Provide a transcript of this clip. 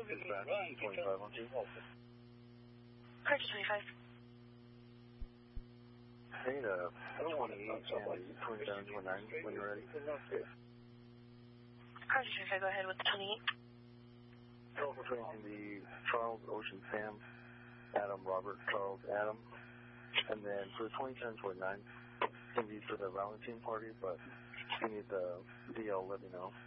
Dispatch 25 on 2. Carter 25. Hey, 28 and 2729 when you're ready. Carter 25, go ahead with the 28. Between the Charles, Ocean, Sam, Adam, Robert, Charles, Adam. And then for the 2729, it's going to be for the Valentine party, but if you need the DL, let me know.